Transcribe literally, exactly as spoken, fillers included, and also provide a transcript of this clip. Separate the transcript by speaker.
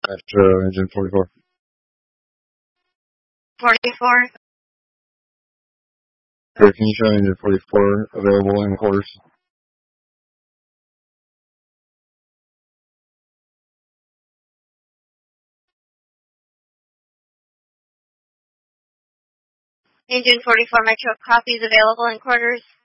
Speaker 1: Metro, engine forty-four.
Speaker 2: forty-four.
Speaker 1: Sir, can you show engine forty-four available in quarters?
Speaker 2: Engine forty-four Metro, copies available in quarters.